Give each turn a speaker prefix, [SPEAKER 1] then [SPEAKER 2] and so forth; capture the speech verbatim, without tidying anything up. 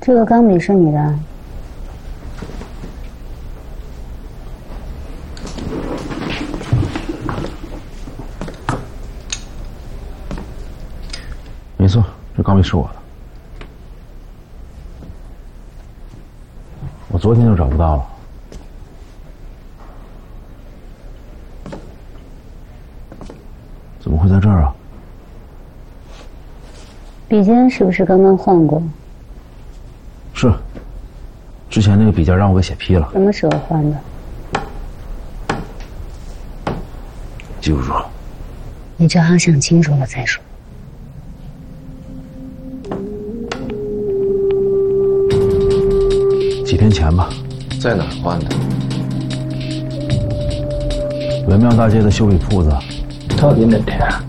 [SPEAKER 1] 这个钢笔是你的？
[SPEAKER 2] 没错，这钢笔是我的。我昨天就找不到了。怎么会在这儿啊？
[SPEAKER 1] 笔尖是不是刚刚换过？
[SPEAKER 2] 是。之前那个笔尖让我给写劈了。
[SPEAKER 1] 什么时候换的？
[SPEAKER 2] 记不住了。
[SPEAKER 1] 你最好想清楚了再说。
[SPEAKER 2] 几天前吧。
[SPEAKER 3] 在哪儿换的？
[SPEAKER 2] 文庙大街的修理铺子。
[SPEAKER 3] 到底哪天啊？